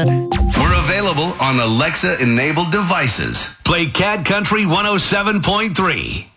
better. We're available on Alexa-enabled devices. Play Cat Country 107.3.